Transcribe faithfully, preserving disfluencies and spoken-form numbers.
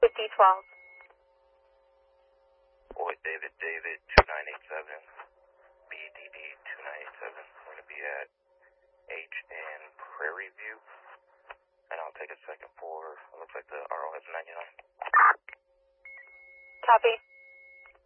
fifty twelve. Boyd David David two nine eight seven, B D D two nine eight seven. We're going to be at H in Prairie View, and I'll take a second for, it looks like the R O has ninety-nine. Copy.